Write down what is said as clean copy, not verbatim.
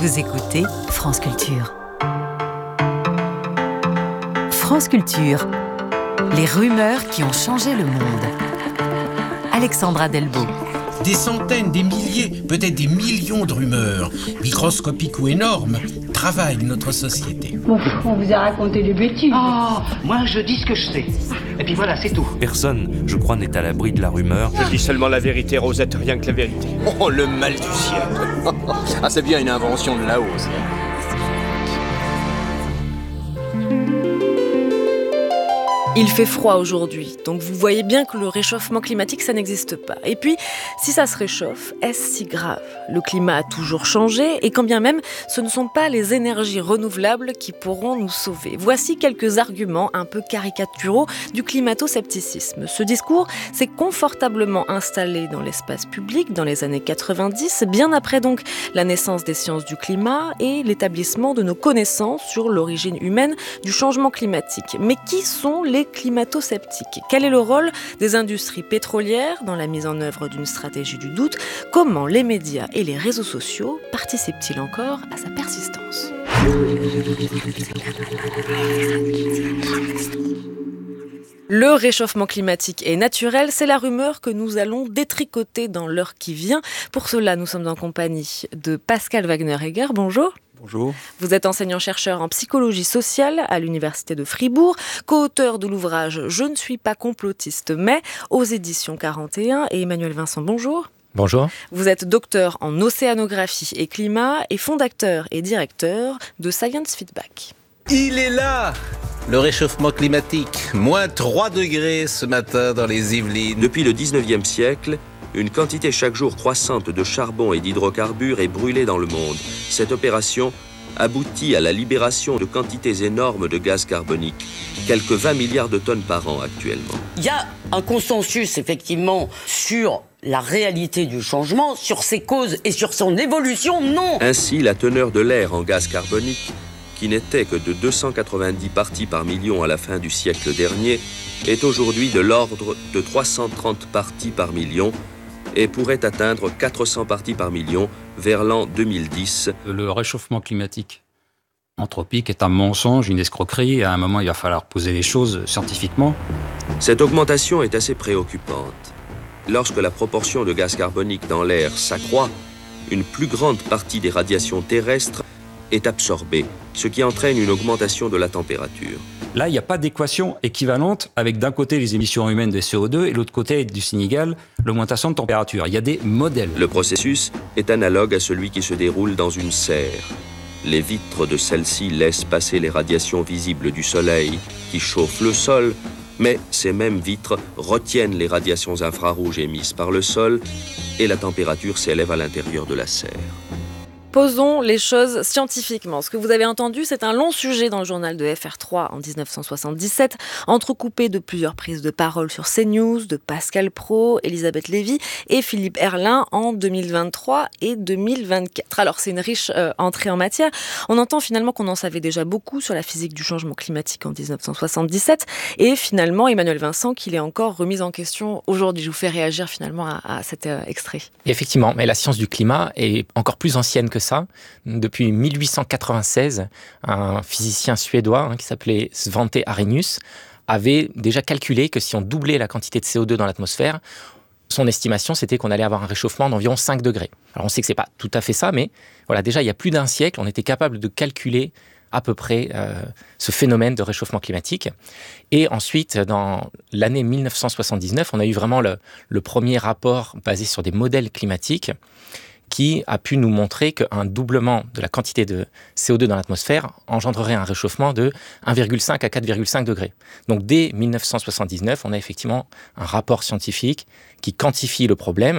Vous écoutez France Culture. France Culture, les rumeurs qui ont changé le monde. Alexandra Delbo. Des centaines, des milliers, peut-être des millions de rumeurs, microscopiques ou énormes, travaillent notre société. Bon, on vous a raconté des bêtises. Oh, moi je dis ce que je sais. Et puis voilà, c'est tout. Personne, je crois, n'est à l'abri de la rumeur. Je dis seulement la vérité, Rosette, rien que la vérité. Oh, le mal du siècle. Ah, c'est bien une invention de là-haut, ça. Il fait froid aujourd'hui, donc vous voyez bien que le réchauffement climatique, ça n'existe pas. Et puis, si ça se réchauffe, est-ce si grave ? Le climat a toujours changé, et quand bien même, ce ne sont pas les énergies renouvelables qui pourront nous sauver. Voici quelques arguments un peu caricaturaux du climato-scepticisme. Ce discours s'est confortablement installé dans l'espace public dans les années 90, bien après donc la naissance des sciences du climat et l'établissement de nos connaissances sur l'origine humaine du changement climatique. Mais qui sont les climato-sceptiques ? Quel est le rôle des industries pétrolières dans la mise en œuvre d'une stratégie du doute ? Comment les médias et les réseaux sociaux participent-ils encore à sa persistance ? Le réchauffement climatique est naturel, c'est la rumeur que nous allons détricoter dans l'heure qui vient. Pour cela, nous sommes en compagnie de Pascal Wagner-Egger. Bonjour. Bonjour. Vous êtes enseignant-chercheur en psychologie sociale à l'Université de Fribourg, co-auteur de l'ouvrage « Je ne suis pas complotiste, mais » aux éditions 41. Et Emmanuel Vincent, bonjour. Bonjour. Vous êtes docteur en océanographie et climat et fondateur et directeur de Science Feedback. Il est là, le réchauffement climatique. Moins 3 degrés ce matin dans les Yvelines. Depuis le 19e siècle, une quantité chaque jour croissante de charbon et d'hydrocarbures est brûlée dans le monde. Cette opération aboutit à la libération de quantités énormes de gaz carbonique, quelques 20 milliards de tonnes par an actuellement. Il y a un consensus, effectivement, sur la réalité du changement, sur ses causes et sur son évolution, non. Ainsi, la teneur de l'air en gaz carbonique, qui n'était que de 290 parties par million à la fin du siècle dernier, est aujourd'hui de l'ordre de 330 parties par million et pourrait atteindre 400 parties par million vers l'an 2010. Le réchauffement climatique anthropique est un mensonge, une escroquerie. À un moment, il va falloir poser les choses scientifiquement. Cette augmentation est assez préoccupante. Lorsque la proportion de gaz carbonique dans l'air s'accroît, une plus grande partie des radiations terrestres est absorbée, ce qui entraîne une augmentation de la température. Là, il n'y a pas d'équation équivalente avec d'un côté les émissions humaines de CO2 et de l'autre côté du signe égal, l'augmentation de température. Il y a des modèles. Le processus est analogue à celui qui se déroule dans une serre. Les vitres de celle-ci laissent passer les radiations visibles du soleil qui chauffent le sol, mais ces mêmes vitres retiennent les radiations infrarouges émises par le sol et la température s'élève à l'intérieur de la serre. Posons les choses scientifiquement. Ce que vous avez entendu, c'est un long sujet dans le journal de FR3 en 1977, entrecoupé de plusieurs prises de parole sur CNews, de Pascal Praud, Elisabeth Lévy et Philippe Herrlin en 2023 et 2024. Alors, c'est une riche entrée en matière. On entend finalement qu'on en savait déjà beaucoup sur la physique du changement climatique en 1977 et finalement, Emmanuel Vincent, qu'il est encore remis en question aujourd'hui. Je vous fais réagir finalement à cet extrait. Effectivement, mais la science du climat est encore plus ancienne que ça. Depuis 1896, un physicien suédois qui s'appelait Svante Arrhenius avait déjà calculé que si on doublait la quantité de CO2 dans l'atmosphère, son estimation, c'était qu'on allait avoir un réchauffement d'environ 5 degrés. Alors on sait que ce n'est pas tout à fait ça, mais voilà, déjà il y a plus d'un siècle, on était capable de calculer à peu près ce phénomène de réchauffement climatique. Et ensuite, dans l'année 1979, on a eu vraiment le premier rapport basé sur des modèles climatiques qui a pu nous montrer qu'un doublement de la quantité de CO2 dans l'atmosphère engendrerait un réchauffement de 1,5 à 4,5 degrés. Donc dès 1979, on a effectivement un rapport scientifique qui quantifie le problème